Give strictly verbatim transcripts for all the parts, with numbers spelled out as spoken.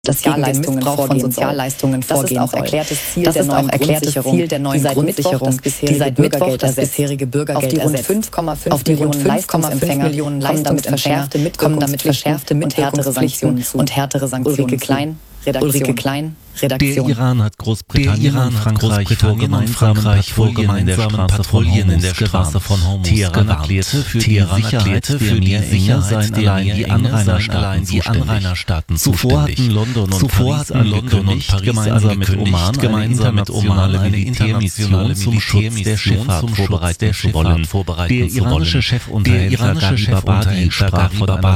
Sozialleistungen von Sozialleistungen vorgehen soll. Das ist auch erklärtes Ziel der neuen Grundsicherung, die seit Mittwoch das bisherige Bürgergeld ersetzt. Auf die rund fünf Komma fünf Millionen Leistungsempfänger kommen damit verschärfte und härtere Sanktionen und härtere Sanktionen. Ulrike Klein, Ulrike Klein, Redaktion. Der Iran hat Großbritannien und Frankreich vor gemeinsamen vor gemeinsamen Patrouillen in der Straße von Hormuz Teheran erklärte für die Sicherheit für die Sicherheit allein die Anrainerstaaten die Anrainerstaaten zuvor hatten London und Paris London und Paris gemeinsam mit Oman gemeinsam mit Oman eine internationale zum Schutz der Schifffahrt vorbereiten zu wollen. Der iranische Chefunterhändler Gharibabadi sprach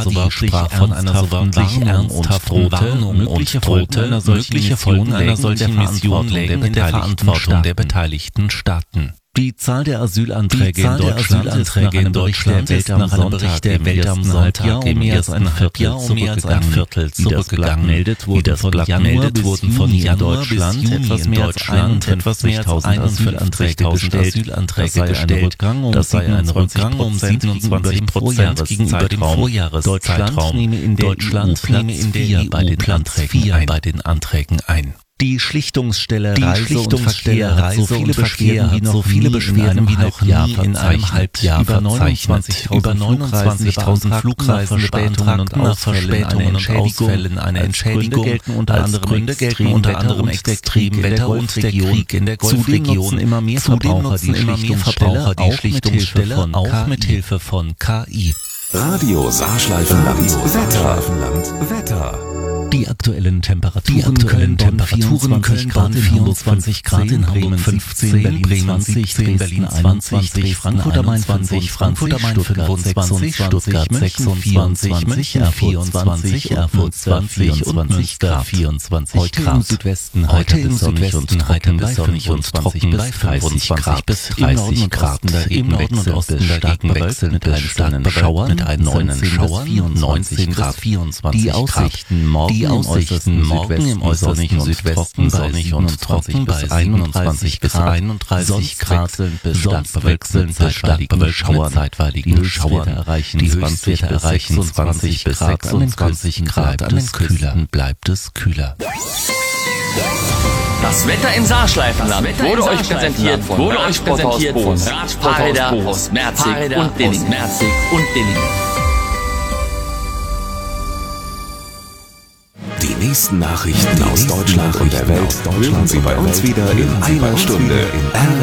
von einer so wörtlich ernsthaften Warnung und drohte eine solche Folgen einer solchen Mission lägen in der Verantwortung der beteiligten Staaten. Die Zahl der Asylanträge in Deutschland ist nach einem Bericht der Welt am Sonntag der Welt am Sonntag um mehr als ein Viertel zurückgegangen. Wie das Blatt meldet, wurden von Januar wurden von Januar Deutschland etwas mehr als einundvierzigtausend Asylanträge gestellt. Das sei ein Rückgang, das sei ein Rückgang um siebenundzwanzig Prozent gegenüber dem Vorjahreszeitraum. Deutschland nehme in der E U Platz vier bei den Anträgen ein. Die Schlichtungsstelle die Reise und Verkehr hat so viele Beschwerden wie noch viele Beschwerden wie noch nie in einem Halbjahr über neunundzwanzigtausend Flugreisenspätungen und Ausfällen und Ausfällen eine Entschädigung gelten unter anderem Gründe gelten unter anderem extrem Wetter und der Krieg in der Golfregion immer mehr Verbraucher die immer mehr Verbraucher die Schlichtungsstelle auch mit Hilfe von K I. Radio Saarschleifenland Wetter Wetter Die aktuellen Temperaturen, die aktuellen Temperaturen Köln Grad vierundzwanzig Grad in Hamburg fünfzehn, Berlin zwanzig, Berlin einundzwanzig, Frankfurt am Main zwanzig, Frankfurt am Main fünfundzwanzig, Stuttgart sechsundvierzig, München vierundzwanzig, Erfurt zwanzig und Münster vierundzwanzig Grad. Heute im Südwesten heute im Südwesten heiter bis sonnig und trocken bei fünfundzwanzig bis dreißig Grad. Im Norden und Osten dagegen wechselnd bis stark Schauer mit einzelnen Schauern neunzehn Grad vierundzwanzig Grad. Die Aussichten morgen Die Aussichten morgen im äußersten Südwesten sonnig und trocken bei einundzwanzig bis einunddreißig Grad, bis stark bewölkt bis stark bewölkt zeitweiligen Schauern erreichen die Höchstwerte erreichen zwanzig bis sechsundzwanzig Grad, an den Küsten bleibt es kühler. Das Wetter im Saarschleifenland wurde euch präsentiert von wurde euch präsentiert von Fahrräder aus Merzig und Dilling. Die nächsten Nachrichten aus Deutschland und der Welt hören Sie bei uns wieder in einer Stunde in